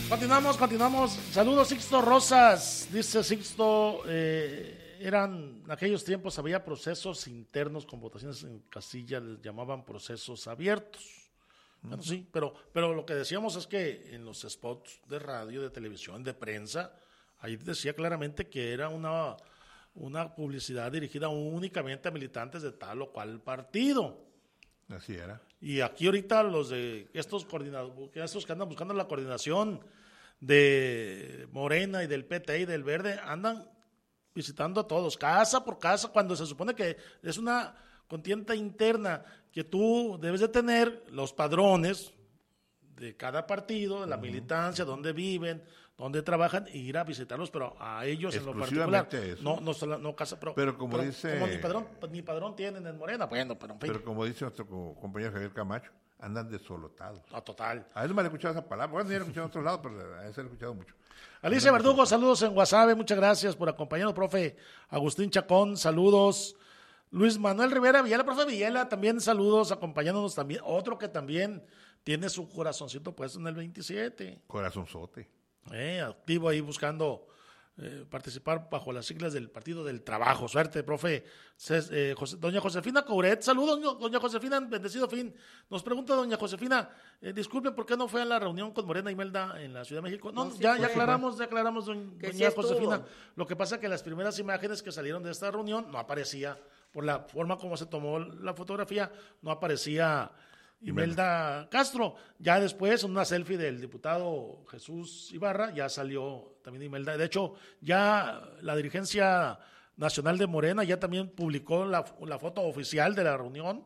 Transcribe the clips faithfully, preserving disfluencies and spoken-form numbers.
Continuamos, continuamos. Saludos, Sixto Rosas. Dice Sixto, eh, eran, en aquellos tiempos había procesos internos con votaciones en casilla, les llamaban procesos abiertos. Uh-huh. Bueno, sí, pero, pero lo que decíamos es que en los spots de radio, de televisión, de prensa, ahí decía claramente que era una, una publicidad dirigida únicamente a militantes de tal o cual partido. Así era. Y aquí ahorita los de estos coordinadores, estos que andan buscando la coordinación de Morena y del P T y del Verde, andan visitando a todos, casa por casa, cuando se supone que es una contienda interna que tú debes de tener los padrones de cada partido, de la uh-huh. militancia, dónde viven, dónde trabajan, e ir a visitarlos, pero a ellos en lo particular, eso. no, no, no casa, pero, pero como pero dice, como ni padrón, ni padrón tienen en Morena, bueno, pero en fin. Pero como dice nuestro compañero Javier Camacho, andan desolotados. Ah, total. A él no me han escuchado esa palabra, bueno, ya lo he escuchado en otros lados, pero a él se lo he escuchado mucho. Alicia andan Verdugo, saludos en Guasave, muchas gracias por acompañarnos, profe. Agustín Chacón, saludos. Luis Manuel Rivera Villela, profe Villela, también saludos, acompañándonos también. Otro que también tiene su corazoncito puesto en el veintisiete. Corazonzote. Eh, activo ahí buscando eh, participar bajo las siglas del Partido del Trabajo. Suerte, profe. Ces, eh, José, doña Josefina Couret, saludos, doña Josefina, bendecido fin. Nos pregunta doña Josefina, eh, disculpe, ¿por qué no fue a la reunión con Morena Imelda en la Ciudad de México? No, no sí ya, ya aclaramos, ya aclaramos, doña, doña sí Josefina. Lo que pasa es que las primeras imágenes que salieron de esta reunión no aparecía, por la forma como se tomó la fotografía, no aparecía Imelda Castro. Ya después, en una selfie del diputado Jesús Ibarra, ya salió también Imelda. De hecho, ya la dirigencia nacional de Morena ya también publicó la, la foto oficial de la reunión,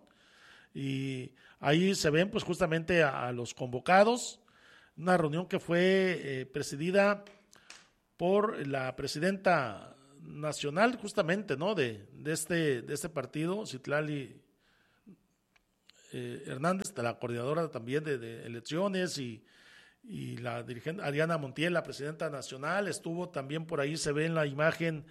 y ahí se ven pues justamente a, a los convocados. Una reunión que fue eh, presidida por la presidenta nacional justamente, ¿no? de, de, este, de este partido, Citlali Eh, Hernández, de la coordinadora también de, de elecciones, y, y la dirigente Ariana Montiel, la presidenta nacional. Estuvo también por ahí, se ve en la imagen,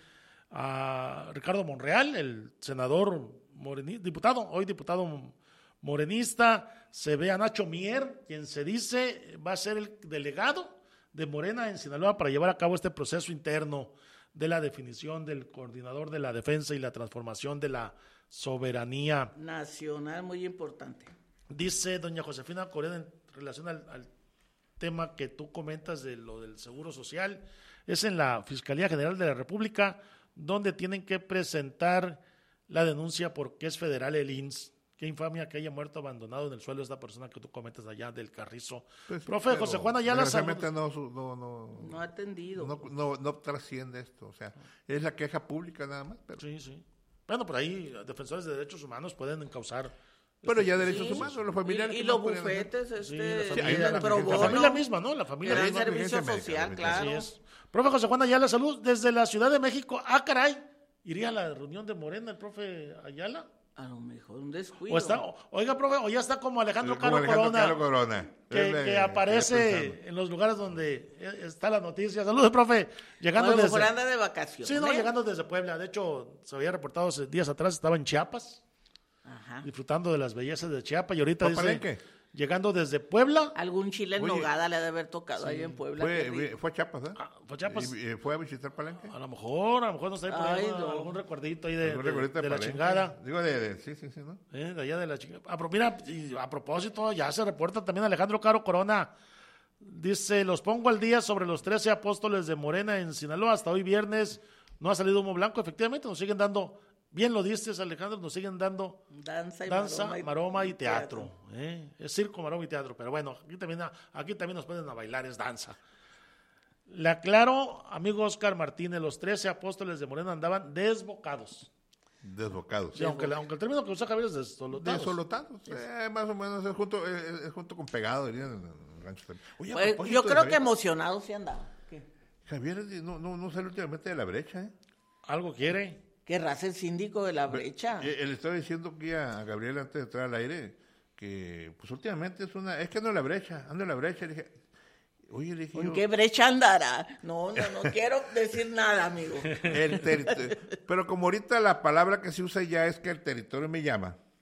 a Ricardo Monreal, el senador morenista, diputado, hoy diputado morenista. Se ve a Nacho Mier, quien se dice va a ser el delegado de Morena en Sinaloa para llevar a cabo este proceso interno de la definición del coordinador de la defensa y la transformación de la soberanía nacional, muy importante. Dice doña Josefina Correa, en relación al, al tema que tú comentas de lo del Seguro Social, es en la Fiscalía General de la República donde tienen que presentar la denuncia porque es federal el I M S S. Qué infamia que haya muerto abandonado en el suelo esta persona que tú comentas allá del Carrizo. Pues, profe José Juan Ayala, desgraciadamente no, no, no, no ha atendido. No, no, no trasciende esto, o sea, es la queja pública nada más. Pero... Sí, sí. Bueno, por ahí defensores de derechos humanos pueden encausar. Pero ya derechos sí, humanos, los familiares. Y, y los bufetes, este, sí, la, familia, sí, la, la, la familia misma, ¿no? La familia el misma. servicio social, claro. Así es. Profe José Juan Ayala, salud desde la Ciudad de México. Ah, caray, ¿iría a la reunión de Morena el profe Ayala? A lo mejor un descuido. O está, oiga, profe, o ya está como Alejandro, como Caro, Alejandro Corona, Caro Corona, que, que aparece en los lugares donde está la noticia. Saludos, profe. Llegando bueno, desde, anda de vacaciones. Sí, no, llegando desde Puebla. De hecho, se había reportado días atrás, estaba en Chiapas, ajá, disfrutando de las bellezas de Chiapas, y ahorita dice, Palenque. Llegando desde Puebla. Algún chile en nogada le ha de haber tocado sí. ahí en Puebla. Fue, fue a Chiapas, ¿eh? Ah, ¿Fue a Chiapas? ¿Y, y fue a visitar Palenque? A lo mejor, a lo mejor nos trae por ahí Ay, no. no. algún recuerdito ahí de, de, de, de la chingada. Digo, de, de, sí, sí, sí, ¿no? Eh, de allá de la chingada. Ah, pero mira, y a propósito, ya se reporta también Alejandro Caro Corona. Dice, los pongo al día sobre los trece apóstoles de Morena en Sinaloa. Hasta hoy viernes no ha salido humo blanco. Efectivamente, nos siguen dando... Bien lo dices, Alejandro, nos siguen dando danza, y danza maroma, y, maroma y teatro. teatro. ¿eh? Es circo, maroma y teatro, pero bueno, aquí también, aquí también nos pueden a bailar, es danza. Le aclaro, amigo Oscar Martínez, los trece apóstoles de Morena andaban desbocados. Desbocados. Sí, aunque, aunque el término que usa Javier es desolotados. Desolotados, eh, más o menos, es junto, es, es junto con pegado, dirían en el rancho. Oye, pues, yo creo que emocionados sí andaban. Javier no, no, no sale últimamente de la brecha, ¿eh? Algo quiere. ¿Qué raza el síndico de la brecha? Eh, le estaba diciendo aquí a Gabriel antes de entrar al aire que pues últimamente es una, es que ando en la brecha, ando en la brecha, le dije, oye, le dije ¿en yo, qué brecha andará? No, no, no quiero decir nada, amigo. El terito- pero como ahorita la palabra que se usa ya es que el territorio me llama,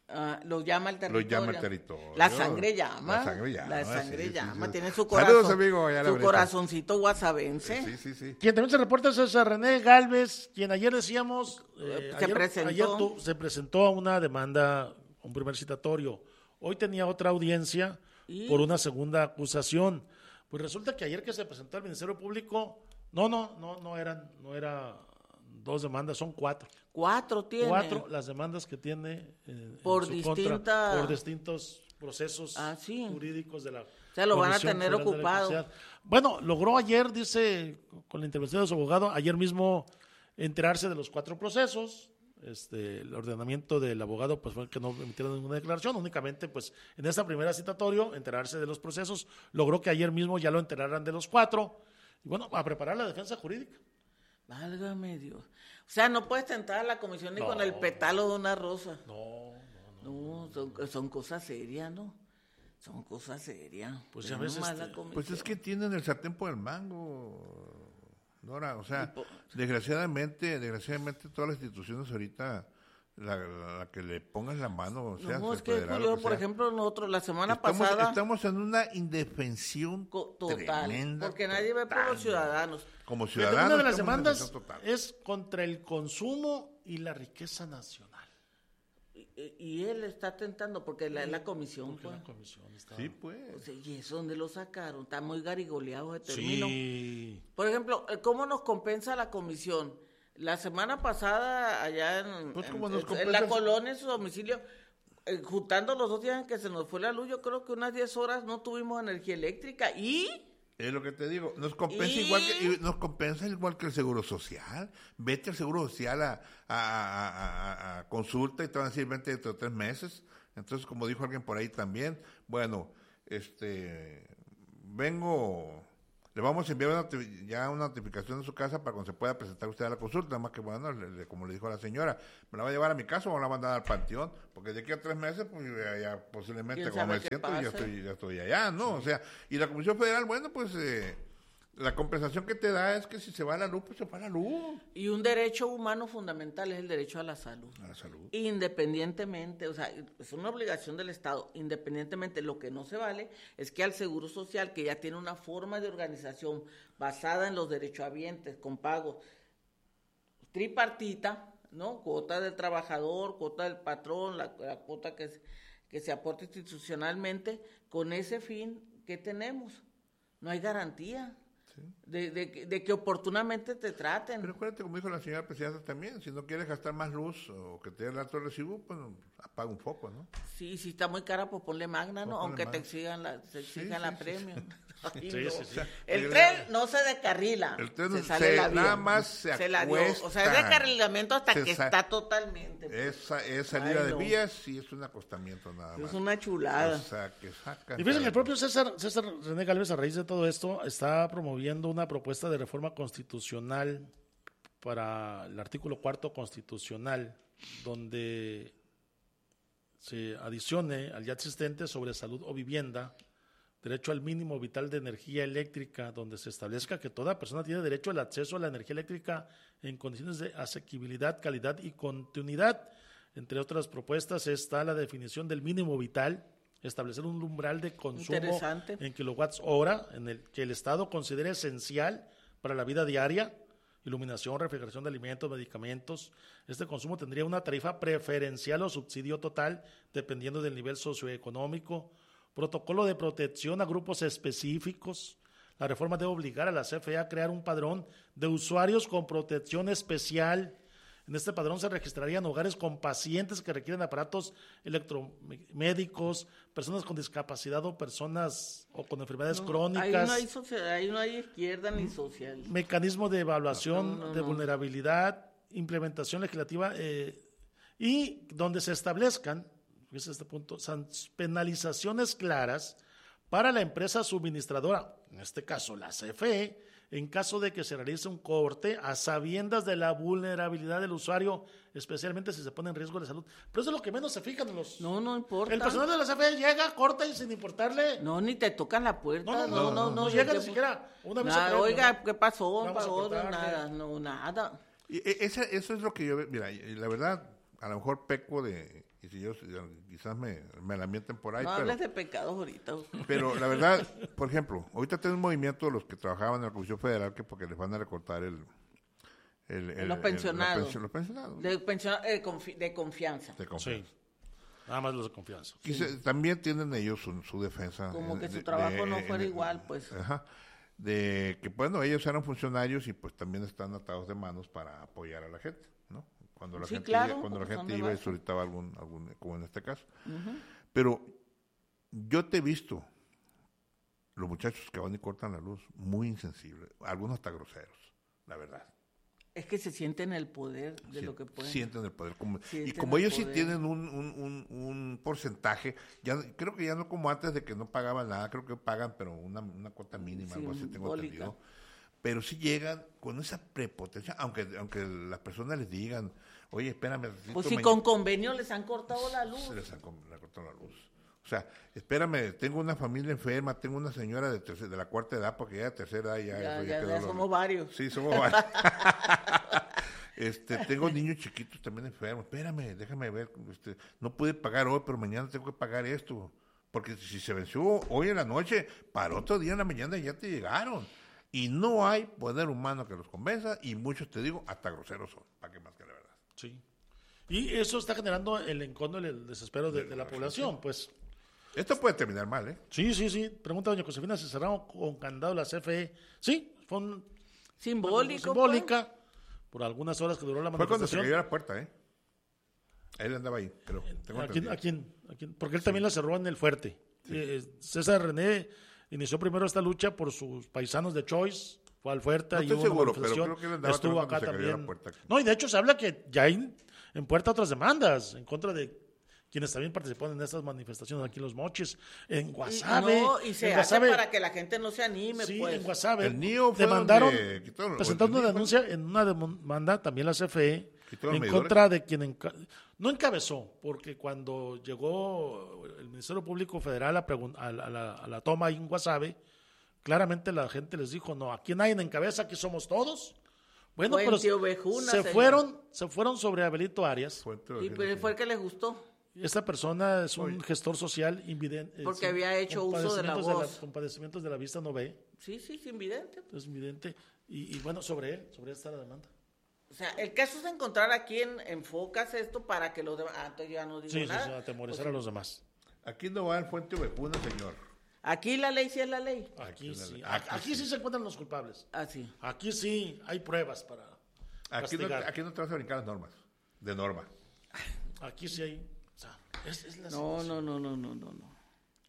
Ah, lo llama el Lo territorio. llama el territorio. La sangre llama. La sangre llama. La sangre sí, sí, llama. sí. Tiene su corazón. Saludos, amigo. allá a la Su brecha. corazoncito guasabense. Sí, sí, sí. Quien también se reporta es César René Galvez, quien ayer decíamos, eh, Se ayer, presentó. ayer tu- se presentó a una demanda, un primer citatorio. Hoy tenía otra audiencia ¿Y? por una segunda acusación. Pues resulta que ayer que se presentó al Ministerio Público, no, no, no, no eran, no era dos demandas, son cuatro. Cuatro tiene. Cuatro las demandas que tiene eh, Por en su distinta- contra, por distintos procesos Ah, sí. jurídicos de la sea, lo van a Comisión tener Federal de ocupado. Electricidad. Bueno, logró ayer, dice, con la intervención de su abogado, ayer mismo enterarse de los cuatro procesos. Este, el ordenamiento del abogado pues fue que no emitieron ninguna declaración, únicamente pues en esta primera citatorio enterarse de los procesos, logró que ayer mismo ya lo enteraran de los cuatro, y bueno, a preparar la defensa jurídica. Válgame Dios. O sea, no puedes tentar a la comisión ni No. con el pétalo de una rosa. No, no, no. No, son, son cosas serias, ¿no? Son cosas serias. Pues ya Pero ves, nomás este, la comisión. Pues es que tienen el sartén por el mango, Nora. O sea, Y po- desgraciadamente, desgraciadamente todas las instituciones ahorita, la, la, la que le pongan la mano, o sea, No, es sea que, federal, Julio, lo que por sea, ejemplo, nosotros la semana estamos, pasada... estamos en una indefensión co- Total, tremenda, porque nadie ve por los total. ciudadanos. Como Fíjate, ciudadanos, una de las estamos en demandas indefensión total. es contra el consumo y la riqueza nacional. Y, y él está tentando, porque la, la comisión, Porque pues. la comisión está... Sí, pues. O sea, ¿y eso dónde lo sacaron? Está muy garigoleado de término. Sí. Por ejemplo, ¿cómo nos compensa la comisión? La semana pasada, allá en, Pues, en- ¿cómo nos en compensa? la colonia, en su domicilio, eh, juntando los dos días en que se nos fue la luz, yo creo que unas diez horas no tuvimos energía eléctrica. ¿Y? Es lo que te digo, nos compensa Y- igual que y nos compensa igual que el Seguro Social. Vete al Seguro Social a, a, a, a- a consulta y te van a decir vente dentro de tres meses. Entonces, como dijo alguien por ahí también, bueno, este, vengo, le vamos a enviar una, noti- ya una notificación a su casa para cuando se pueda presentar usted a la consulta, nada más que bueno, le- le- como le dijo a la señora, ¿me la va a llevar a mi casa o me la va a mandar al panteón? Porque de aquí a tres meses, pues ya, ya posiblemente ¿Quién como sabe me qué siento, ya pase? estoy, ya estoy allá, ¿no? O sea, y la Comisión Federal, bueno, pues eh, la compensación que te da es que si se va la luz, pues se va la luz. Y un derecho humano fundamental es el derecho a la salud. A la salud. Independientemente, o sea, es una obligación del Estado, independientemente, lo que no se vale es que al Seguro Social, que ya tiene una forma de organización basada en los derechohabientes, con pago tripartita, ¿no? Cuota del trabajador, cuota del patrón, la, la cuota que, se- que se aporta institucionalmente, con ese fin, ¿qué tenemos? No hay garantía de, de, que- de que oportunamente te traten. Pero acuérdate, como dijo la señora presidenta también, si no quieres gastar más luz o que te dé el alto recibo, pues apaga un foco, ¿no? Sí, si está muy cara, pues ponle magna, ¿no? Pues ponle Aunque te Magna. exigan la, te Sí, exigan sí, la sí, premio. Ay, Sí, no. sí, sí. El El- tren no se descarrila. el tren se se- sale el avión. nada más se la dio. O sea, es acuesta. descarrilamiento hasta Se que sa- está totalmente. pues. Esa es salida Ay, de no. vías y es un acostamiento nada más. Es una chulada. O sea, que saca. Y fíjense que el propio César, César René Galvez, a raíz de todo esto, está promoviendo una propuesta de reforma constitucional para el artículo cuarto constitucional, donde se adicione al ya existente sobre salud o vivienda, derecho al mínimo vital de energía eléctrica, donde se establezca que toda persona tiene derecho al acceso a la energía eléctrica en condiciones de asequibilidad, calidad y continuidad. Entre otras propuestas está la definición del mínimo vital, establecer un umbral de consumo Interesante. en kilowatts hora, en el que el Estado considere esencial para la vida diaria, iluminación, refrigeración de alimentos, medicamentos. Este consumo tendría una tarifa preferencial o subsidio total, dependiendo del nivel socioeconómico. Protocolo de protección a grupos específicos. La reforma debe obligar a la C F E a crear un padrón de usuarios con protección especial. En este padrón se registrarían hogares con pacientes que requieren aparatos electromédicos, personas con discapacidad o personas o con enfermedades No, crónicas. Ahí no hay, socia- ahí no hay izquierda ni social. Mecanismo de evaluación No, no, de no. vulnerabilidad, implementación legislativa eh, y donde se establezcan, fíjese este punto, san- penalizaciones claras para la empresa suministradora, en este caso la C F E, en caso de que se realice un corte a sabiendas de la vulnerabilidad del usuario, especialmente si se pone en riesgo de salud. Pero eso es lo que menos se fijan los... No, no importa. El personal de la C F E llega, corta y sin importarle... No, ni te tocan la puerta. No, No, no, no. no yo llega te- ni siquiera una vez Nada, a creer, oiga, ¿no? ¿qué pasó? Vamos a Pagó, no, cortarle. nada, no, nada. Y e- esa- eso es lo que yo, ve- mira, y la verdad, a lo mejor peco de, Y si yo, quizás me, me la mienten por ahí. No pero, hables de pecados ahorita. Pero la verdad, por ejemplo, ahorita tengo un movimiento de los que trabajaban en la Comisión Federal que porque les van a recortar el... el, el los pensionados. El, la pensión, los pensionados. De, pensiona, eh, confi, de confianza. De confianza. Sí. Nada más los de confianza. Y se, también tienen ellos su, su defensa. Como en, que su de, trabajo de, no fuera en, igual, pues. Ajá. De que, bueno, ellos eran funcionarios y pues también están atados de manos para apoyar a la gente, ¿no? Cuando la Sí, gente, claro, iba, cuando la gente de iba y base. solicitaba algún, algún, como en este caso. Uh-huh. Pero yo te he visto los muchachos que van y cortan la luz, muy insensibles, algunos hasta groseros, la verdad. Es que se sienten el poder de Sien- lo que pueden. Sienten el poder. Como, y Sienten como el ellos sí poder. tienen un, un, un, un porcentaje, ya creo que ya no como antes de que no pagaban nada, creo que pagan, pero una, una cuota mínima, Sí, algo así tengo simbólica. entendido. Pero sí llegan con esa prepotencia, aunque aunque las personas les digan, oye, espérame. Pues necesito si mañana". con convenio les han cortado la luz. Se les han com- le han cortado la luz. O sea, espérame, tengo una familia enferma, tengo una señora de tercera, de la cuarta edad, porque ya de tercera edad ya, Ya, eso ya, quedó ya lo- somos varios. Sí, somos varios. Este, tengo niños chiquitos también enfermos. Espérame, déjame ver. Este, no pude pagar hoy, pero mañana tengo que pagar esto. Porque si se venció hoy en la noche, para otro día en la mañana ya te llegaron. Y no hay poder humano que los convenza, y muchos, te digo, hasta groseros son, para que más que la verdad. Sí. Y eso está generando el encono y el desespero de, de la población, pues. Esto puede terminar mal, ¿eh? Sí, sí, sí. Pregunta doña Josefina, ¿se cerraron con candado la C F E? Sí, fue un, Simbólico. simbólica por algunas horas que duró la Fue cuando se manifestación. cayó la puerta, ¿eh? Él andaba ahí, creo. Tengo ¿A quién, entendido. a quién- a quién? Porque él también la cerró en el fuerte. Eh, César René inició primero esta lucha por sus paisanos de Choice, fue al fuerte. No y estoy hubo una seguro, pero manifestación, creo que él andaba estuvo también acá cuando se cayó la también. puerta. No, y de hecho se habla que ya hay en puerta otras demandas en contra de quienes también participaron en estas manifestaciones aquí en Los Mochis, en Y, Guasave. no, y se en hace Guasave- para que la gente no se anime, Sí, pues. en Guasave. El Nío fue demandaron, donde quitaron- presentando el una Nío denuncia en una demanda también la C F E ¿Quitaron en medidores? contra de quien enca- no encabezó, porque cuando llegó el Ministerio Público Federal a, pregun- a la, a la- a la toma ahí en Guasave, claramente la gente les dijo, no, aquí nadie encabeza, aquí somos todos. Bueno, Fue en pero Tío Vejuna, se señor. fueron, se fueron sobre Abelito Arias. Fuente de Y Ojeda, pero sí. fue el que les gustó. Esta persona es un gestor social invidente. Porque había hecho uso de la voz. con padecimientos de la vista no ve, Sí, sí, sin vidente. es invidente. Y, y bueno, sobre él, sobre él está la demanda. O sea, el caso es encontrar a quién enfocas esto para que los demás... Ah, entonces ya no digo Sí, sí, nada. sí, atemorizar Pues, a los demás. Aquí no va el Fuente Ovejuna, señor. Aquí la ley sí es la ley. Aquí sí, Aquí aquí sí se encuentran los culpables. Así. Aquí sí hay pruebas para Aquí no, castigar. aquí no te vas a brincar las normas. De norma. Aquí sí hay. O sea, es, es la No, situación. no, no, no, no, no, no.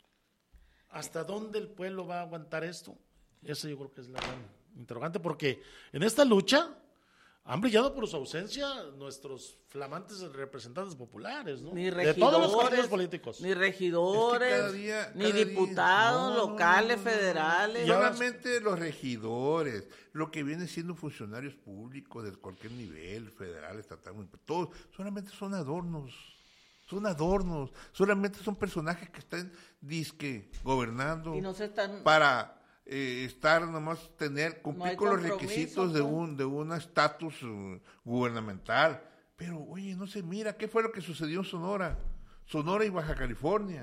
¿Hasta dónde el pueblo va a aguantar esto? Esa yo creo que es la gran interrogante, porque en esta lucha han brillado por su ausencia nuestros flamantes representantes populares, ¿no? Ni de regidores, todos los partidos políticos. ni regidores, Es que cada día- ni cada día- diputados no, no, locales, no, no, no. federales. Y ahora- Solamente los regidores, lo que vienen siendo funcionarios públicos de cualquier nivel, federal, estatal, municipal, todos, solamente son adornos. Son adornos. Solamente son personajes que están disque gobernando Y no se están... para eh, estar nomás tener, No cumplir hay con los compromiso, requisitos de pues. un de un estatus uh, gubernamental. Pero, oye, no se mira, ¿qué fue lo que sucedió en Sonora? Sonora y Baja California.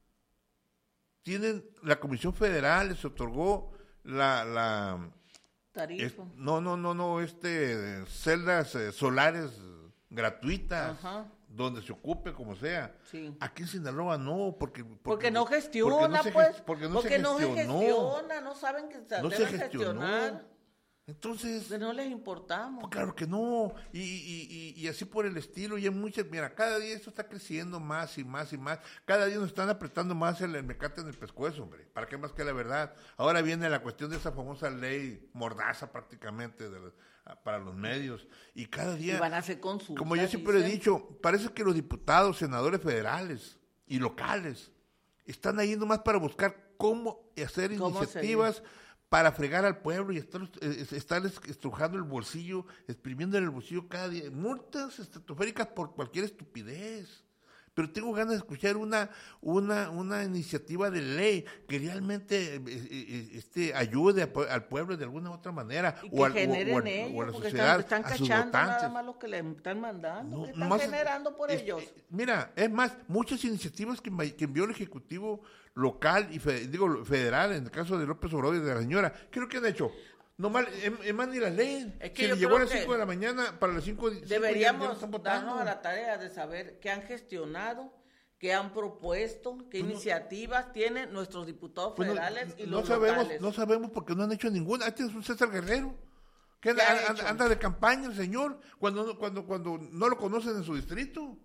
Tienen, la Comisión Federal les otorgó la, la Tarifa. es- no, no, no, no, este, celdas eh, solares gratuitas, Ajá. donde se ocupe como sea. Sí. Aquí en Sinaloa no, porque... Porque, Porque no gestiona, porque no se pues. ges- Porque no porque se no se gestionó. gestiona, no saben que se No se deben gestionó. gestionar. Entonces, Que no les importamos. pues claro que no. Y, y, y, y así por el estilo. Y hay muchas, mira, cada día esto está creciendo más y más y más. Cada día nos están apretando más el, el mecate en el pescuezo, hombre. ¿Para qué más que la verdad? Ahora viene la cuestión de esa famosa ley mordaza prácticamente de la- para los medios. Y cada Y día... van a hacer consultas. Como yo siempre he dicen. dicho, parece que los diputados, senadores federales y locales están ahí nomás para buscar cómo hacer ¿Cómo iniciativas para fregar al pueblo y estar, eh, estar estrujando el bolsillo, exprimiendo el bolsillo cada día. Multas estratosféricas por cualquier estupidez. pero tengo ganas de escuchar una, una, una iniciativa de ley que realmente eh, este, ayude a, al pueblo de alguna u otra manera, y o, que al, generen o, o, ellos, o a la porque sociedad, están, están a sus cachando votantes. nada más lo que le están mandando, No, que están nomás- generando por es- ellos. eh, mira, es más, muchas iniciativas que, envi- que envió el Ejecutivo local y fe- digo federal, en el caso de López Obrador y de la señora, ¿qué es lo que han hecho? Nomás, es, es más ni las leen. Es que Se yo les llegó a creo las que cinco de la mañana, para las cinco Deberíamos darnos a la tarea de saber qué han gestionado, qué han propuesto, qué Pues no- iniciativas tienen nuestros diputados Pues no, federales y no los sabemos, locales. no sabemos porque no han hecho ninguna. Este es un César Guerrero. Que ¿Qué anda, ha anda- hecho? anda de campaña el señor cuando, no- cuando, cuando no lo conocen en su distrito.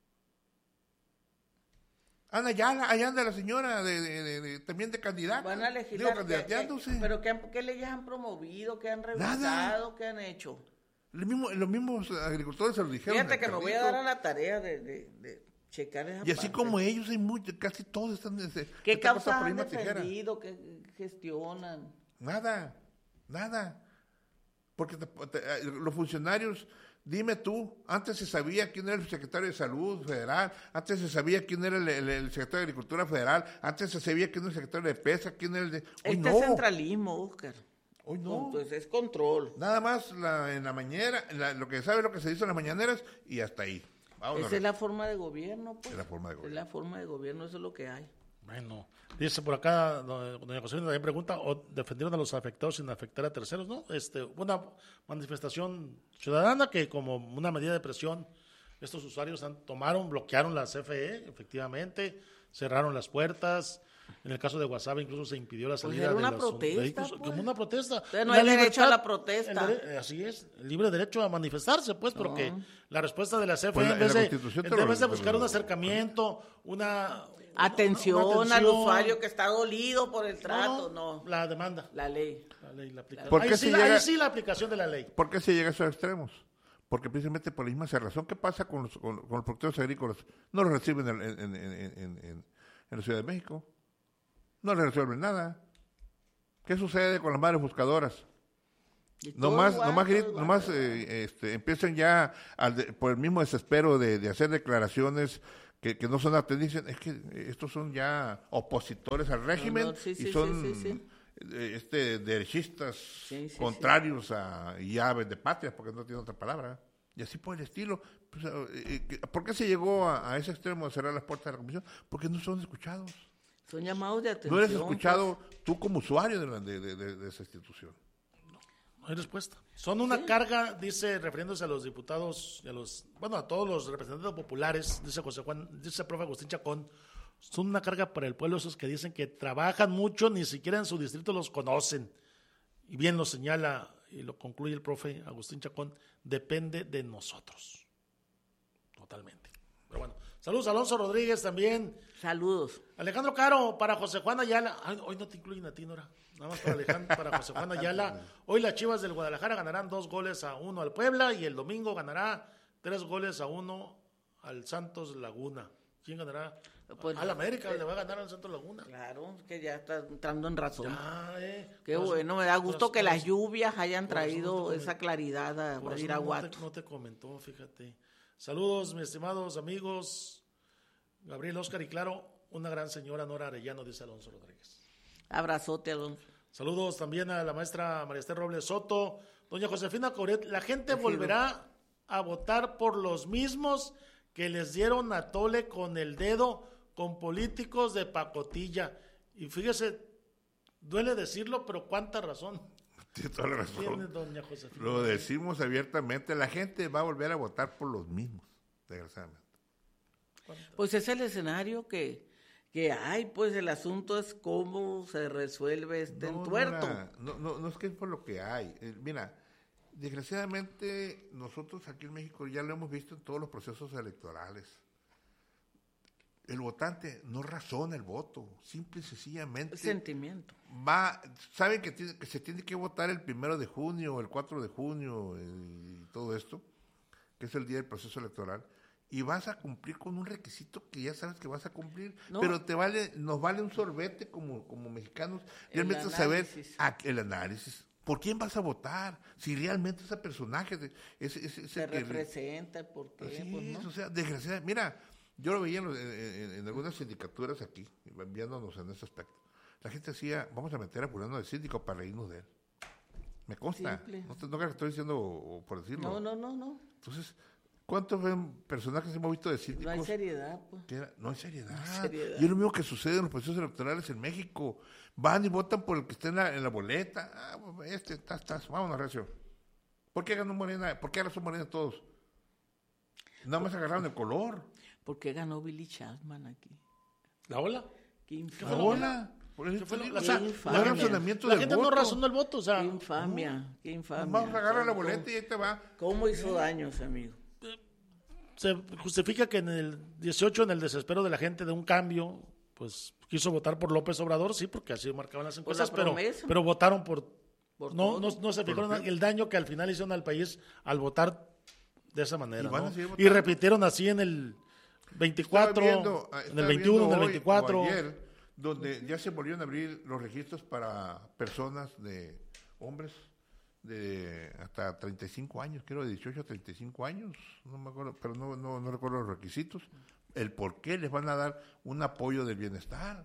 Anda allá, allá anda la señora de, de- de- de- también de candidata. Van a Digo, legislar. ¿qué- candidateándose. qué- pero qué, han- qué leyes han promovido, qué han revisado, qué han hecho. Los mismos, los mismos agricultores se lo dijeron. Fíjate al que me voy a Carlito. dar a la tarea de, de, de checar esa Y así parte. como ellos, hay muchos, casi todos están... ese- ¿Qué esta cosa causas por han misma tijera. defendido, qué gestionan? Nada, nada. Porque te- te- los funcionarios, dime tú, antes se sabía quién era el secretario de Salud federal, antes se sabía quién era el, el- el secretario de Agricultura federal, antes se sabía quién era el secretario de Pesca, quién era el de... Hoy Este no, es centralismo, Óscar. hoy no. Entonces es control. Nada más la, en la mañana, la- lo que sabe lo que se dice en las mañaneras y hasta ahí. Vámonos. Esa es la forma de gobierno, pues. Es la forma de Es gobierno. la forma de gobierno, eso es lo que hay. Bueno, dice por acá, do- doña Josefina, también pregunta, ¿o defendieron a los afectados sin afectar a terceros? No, este, una manifestación ciudadana que como una medida de presión, estos usuarios han, tomaron, bloquearon la C F E, efectivamente, cerraron las puertas. En el caso de Guasave incluso se impidió la Pues salida era de una los protesta, vehículos, pues. como una protesta. Entonces no La hay derecho a libertad- la protesta. el dere- así es, el libre derecho a manifestarse, pues, porque No. la respuesta de la C F E, Pues la- en vez la de, Constitución en te lo- vez de te lo- buscar un acercamiento, una... Atención, una- una al atención, usuario que está dolido por el no, trato, no. La demanda. La ley. La ley, la aplicación. ¿Por Ahí, qué sí, se la- llega- ahí sí la aplicación de la ley. ¿Por qué se llega a esos extremos? Porque precisamente por la misma razón. ¿Qué pasa con los, con, con los productores agrícolas? No los reciben en, en, en, en, en- en- en la Ciudad de México. No les resuelven nada. ¿Qué sucede con las madres buscadoras? Y todo Nomás, igual, nomás, todo grit- igual. nomás eh, este, empiezan ya al de- por el mismo desespero de, de hacer declaraciones que, que no son atendidas. Es que estos son ya opositores al régimen no, sí, sí, y sí, son sí, sí. eh, este derechistas Sí, sí, contrarios a y aves de patria, porque no tiene otra palabra. Y así por el estilo. Pues, eh, eh, ¿Por qué se llegó a, a ese extremo de cerrar las puertas de la comisión? Porque no son escuchados. Son llamados de atención. No eres escuchado tú como usuario de, la- de- de- de- de esa institución. No hay respuesta. Son una carga, dice, refiriéndose a los diputados y a los, bueno, a todos los representantes populares, dice José Juan, dice el profe Agustín Chacón, son una carga para el pueblo esos que dicen que trabajan mucho, ni siquiera en su distrito los conocen. Y bien lo señala y lo concluye el profe Agustín Chacón, depende de nosotros. Totalmente. Pero bueno, saludos a Alonso Rodríguez también. Saludos. Alejandro Caro, para José Juan Ayala. Ay, hoy no te incluyen a ti, Nora. Nada más para, Alejandro, para José Juan Ayala. Hoy las Chivas del Guadalajara ganarán dos goles a uno al Puebla y el domingo ganará tres goles a uno al Santos Laguna. ¿Quién ganará? Pues, al América le va a ganar al Santos Laguna. Claro, que ya está entrando en razón. Ya, eh. Qué Corazón, bueno, me da gusto corazón, que las corazón. lluvias hayan Por eso no traído te esa comen- claridad a Por eso Iraguato. no, te, no te comentó, fíjate. Saludos, mis estimados amigos. Gabriel, Oscar y claro, una gran señora Nora Arellano, dice Alonso Rodríguez. Abrazote, Alonso. Saludos también a la maestra María Esther Robles Soto. Doña Josefina Coret, la gente volverá a votar por los mismos que les dieron a tole con el dedo con políticos de pacotilla. Y fíjese, duele decirlo, pero cuánta razón Tiene toda la razón. tiene doña Josefina. Lo decimos abiertamente, la gente va a volver a votar por los mismos, desgraciadamente. Pues es el escenario que, que hay, pues el asunto es cómo se resuelve este No, entuerto. Nora, No, no, no es que es por lo que hay. Eh, mira, desgraciadamente nosotros aquí en México ya lo hemos visto en todos los procesos electorales. El votante no razona el voto, simple y sencillamente Sentimiento. va, saben que, tiene, que se tiene que votar el primero de junio, el cuatro de junio eh, y todo esto, que es el día del proceso electoral, y vas a cumplir con un requisito que ya sabes que vas a cumplir, No. pero te vale, nos vale un sorbete como, como mexicanos, El realmente saber análisis. a- el análisis. ¿Por quién vas a votar? Si realmente ese personaje, de- ese, ese, ese Se que- representa, ¿por qué? Así Pues es, no. o sea, desgraciadamente, mira, Yo lo veía en, en, en algunas sindicaturas aquí, viéndonos en ese aspecto. La gente decía, vamos a meter a fulano de síndico para reírnos de él. Me consta. Simple. No, te, no creo que estoy diciendo por decirlo. No, no, no, no. Entonces, ¿cuántos personajes hemos visto de síndicos? No hay seriedad, pues. Era, no hay seriedad. No hay seriedad. Y es lo mismo que sucede en los procesos electorales en México. Van y votan por el que está en la, en la boleta. Ah, este, estás, estás, vámonos, Recio. ¿Por qué ganó Morena? ¿Por qué ganó Morena todos? Nada más agarraron el color. ¿Por qué ganó Billy Chapman aquí? ¿La ola? ¿Qué infamia? ¿La ola? Por eso fue digo, la, o sea, infamia. no razonamiento la del gente voto. no razonó el voto, o sea. Qué infamia, no. qué infamia. Vamos a agarrar o sea, la boleta y ahí te va. ¿Cómo hizo daño ese amigo? Se justifica que en el dieciocho, en el desespero de la gente de un cambio, pues quiso votar por López Obrador, sí, porque así marcaban las encuestas, pero, pero votaron por... por no, no, no se fijaron en el daño que al final hicieron al país al votar de esa manera, y, ¿no? Y repitieron así en el veinticuatro, viendo, en el veintiuno, en el veinticuatro. Ayer, donde ya se volvieron a abrir los registros para personas de hombres de hasta treinta y cinco años, creo de dieciocho a treinta y cinco años, no me acuerdo, pero no, no, no recuerdo los requisitos, el por qué les van a dar un apoyo del bienestar.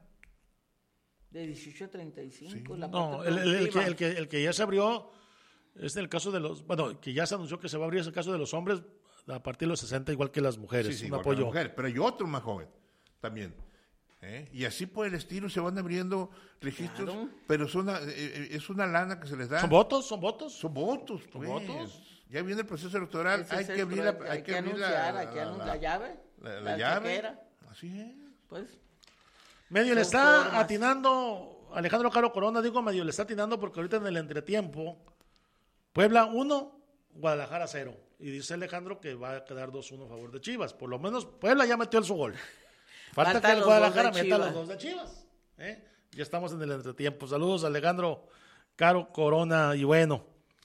De dieciocho a treinta y cinco, sí. La no, el, el, el, que, el, que, el que ya se abrió es el caso de los, bueno, que ya se anunció que se va a abrir es el caso de los hombres a partir de los sesenta, igual que las mujeres, sí, sí, un igual apoyo. Que la mujer, pero hay otro más joven también. ¿Eh? Y así por el estilo se van abriendo registros, claro. Pero es una, eh, es una lana que se les da. ¿Son votos? ¿Son votos? Son votos, ¿Son pues. votos? Ya viene el proceso electoral, Ese hay es que abrir la, hay hay que que abrir anunciar, la, hay que la, anunciar la, la llave, la, la, la llave. chequera. Así es. Pues. Medio le está formas. atinando, Alejandro Caro Corona, digo medio le está atinando porque ahorita en el entretiempo, Puebla uno, Guadalajara cero. Y dice Alejandro que va a quedar dos uno a favor de Chivas. Por lo menos Puebla ya metió el su gol. Falta, Falta que el Guadalajara meta los dos de Chivas. ¿eh? Ya estamos en el entretiempo. Saludos a Alejandro Caro Corona. Y bueno,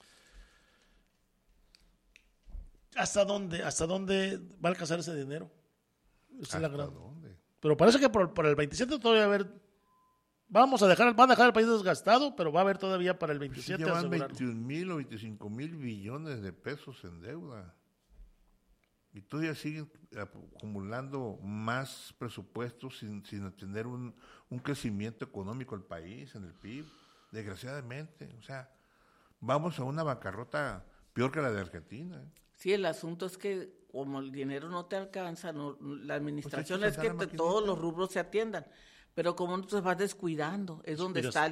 ¿hasta dónde, hasta dónde va a alcanzar ese dinero? Esa es la gran... dónde? Pero parece que por, por el veintisiete todavía va a haber... Vamos a dejar, van a dejar el país desgastado, pero va a haber todavía para el veintisiete. Pues sí, llevan veintiún mil o veinticinco mil billones de pesos en deuda. Y todavía siguen acumulando más presupuestos sin, sin tener un, un crecimiento económico el país, en el P I B, desgraciadamente. O sea, vamos a una bancarrota peor que la de Argentina. ¿eh? Sí, el asunto es que como el dinero no te alcanza, no, la administración pues es que te, todos los rubros se atiendan. Pero como no te vas descuidando, es donde está el